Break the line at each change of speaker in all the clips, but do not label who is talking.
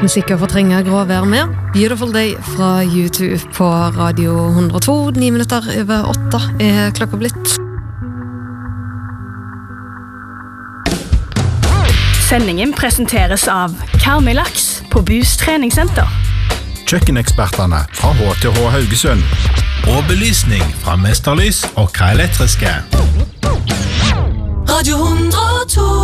Musikk å fortrenge gråvær med Beautiful Day fra YouTube på Radio 102. 9 minutter over 8 er klokka blitt.
Sendingen presenteres av Karmilaks på Bus treningssenter.
Kjøkkenekspertene fra HTH Haugesund.
Og belysning fra Mesterlys og K-Elektriske.
Radio 102.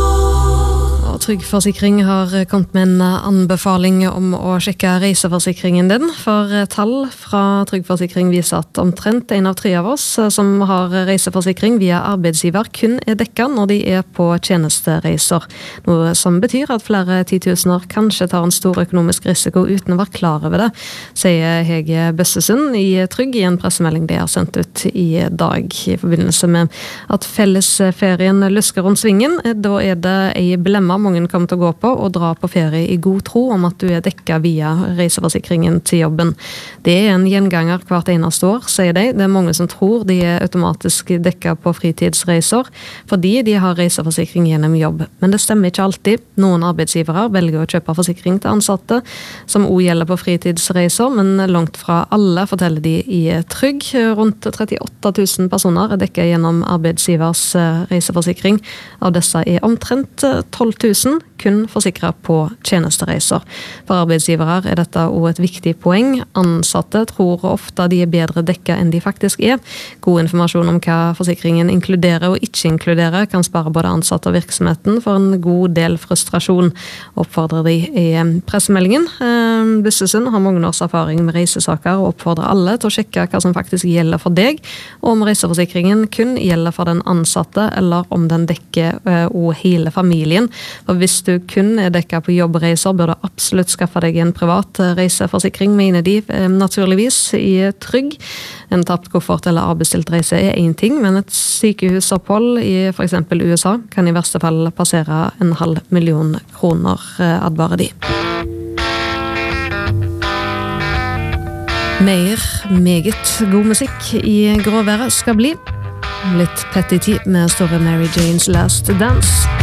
Trygg Forsikring har kommet med en anbefaling om å sjekke reiseforsikringen din, for tall fra Trygg Forsikring viser at omtrent 1 av 3 av oss som har reiseforsikring via arbeidsgiver kun er dekket når de er på tjenestereiser, noe som betyr at flere 10 000 kanskje tar en stor økonomisk risiko uten å være klar over det, sier Hege Bøssesund i Trygg i en pressemelding de har sendt ut i dag i forbindelse med at fellesferien lusker rundt svingen. Da er det en belemma mange kommer til å gå på og dra på ferie i god tro om at du er dekket via reiseforsikringen til jobben. Det er en gjenganger hvert eneste år, sier de. Det er mange som tror de er automatisk dekket på fritidsreiser fordi de har reiseforsikring gjennom jobb. Men det stemmer ikke alltid. Noen arbeidsgivere velger å kjøpe forsikring til ansatte, som også gjelder på fritidsreiser, men langt fra alle, forteller de i Trygg. Rundt 38 000 personer er dekket gjennom arbeidsgivers reiseforsikring. Av disse er omtrent 12 000 kun forsikret på tjenestereiser. For arbeidsgivere er dette også et viktig poeng. Ansatte tror ofte de er bedre dekket enn de faktisk er. God informasjon om hva forsikringen inkluderer og ikke inkluderer kan spare både ansatte og virksomheten for en god del frustrasjon, oppfordrer de i pressemeldingen. Bøssesund har mange års erfaring med reisesaker og oppfordrer alle til å sjekke hva som faktisk gjelder for deg, og om reiseforsikringen kun gjelder for den ansatte, eller om den dekker og hele familien. Og hvis du kun er dekket på jobbreiser, bør du absolutt skaffe deg en privat reiseforsikring, mener de naturligvis i Trygg. En tapt koffert eller avbestilt reise er en ting, men et sykehusopphold i for eksempel USA kan i verste fall passere 500 000 kroner, advarer de. Meget god musikk i gråværet skal bli litt Petty T med store Mary Jane's Last Dance.